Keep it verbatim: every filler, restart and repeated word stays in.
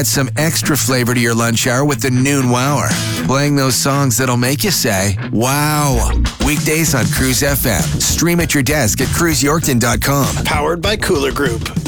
Add some extra flavor to your lunch hour with the Noon Wower. Playing those songs that'll make you say, wow. Weekdays on Cruise F M. Stream at your desk at cruise yorkton dot com. Powered by Cooler Group.